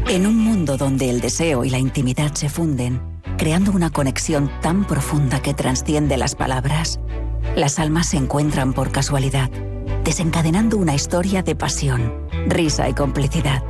En un mundo donde el deseo y la intimidad se funden, creando una conexión tan profunda que trasciende las palabras, las almas se encuentran por casualidad, desencadenando una historia de pasión, risa y complicidad.